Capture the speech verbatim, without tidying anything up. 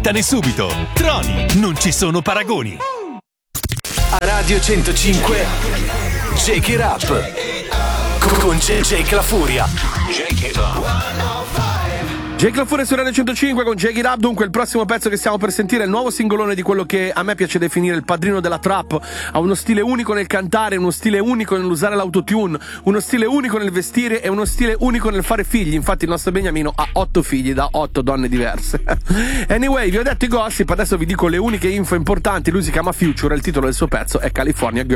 Smanettane subito. Troni, non ci sono paragoni. A Radio centocinque Shake It Up con Jake La Furia. Shake It Up. Jake La Furia su Radio centocinque con Shake It Up. Dunque il prossimo pezzo che stiamo per sentire è il nuovo singolone di quello che a me piace definire il padrino della trap. Ha uno stile unico nel cantare, uno stile unico nell'usare l'autotune, uno stile unico nel vestire e uno stile unico nel fare figli. Infatti il nostro Beniamino ha otto figli da otto donne diverse. Anyway, vi ho detto i gossip, adesso vi dico le uniche info importanti. Lui si chiama Future e il titolo del suo pezzo è California Girl.